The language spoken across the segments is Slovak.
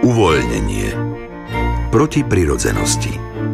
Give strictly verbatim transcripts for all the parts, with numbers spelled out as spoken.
Uvoľnenie proti prirodzenosti.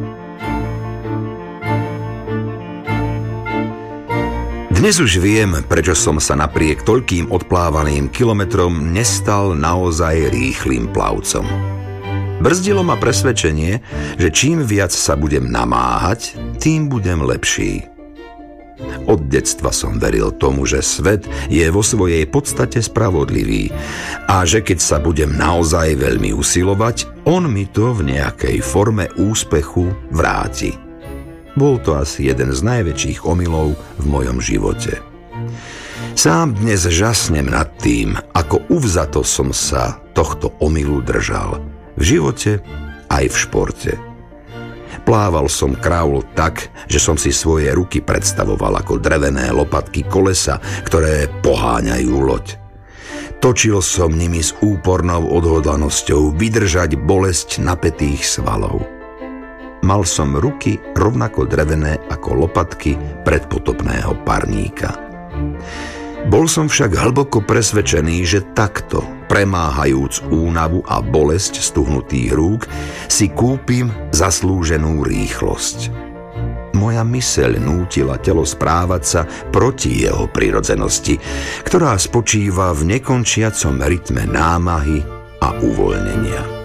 Dnes už viem, prečo som sa napriek toľkým odplávaným kilometrom nestal naozaj rýchlym plavcom. Brzdilo ma presvedčenie, že čím viac sa budem namáhať, tým budem lepší. Od detstva som veril tomu, že svet je vo svojej podstate spravodlivý a že keď sa budem naozaj veľmi usilovať, on mi to v nejakej forme úspechu vráti. Bol to asi jeden z najväčších omylov v mojom živote. Sám dnes žasnem nad tým, ako uvzato som sa tohto omylu držal. V živote aj v športe. Plával som kraul tak, že som si svoje ruky predstavoval ako drevené lopatky kolesa, ktoré poháňajú loď. Točil som nimi s úpornou odhodlanosťou vydržať bolesť napätých svalov. Mal som ruky rovnako drevené ako lopatky predpotopného parníka. Bol som však hlboko presvedčený, že takto, premáhajúc únavu a bolesť stuhnutých rúk, si kúpim zaslúženú rýchlosť. Moja myseľ nútila telo správať sa proti jeho prirodzenosti, ktorá spočíva v nekončiacom rytme námahy a uvoľnenia.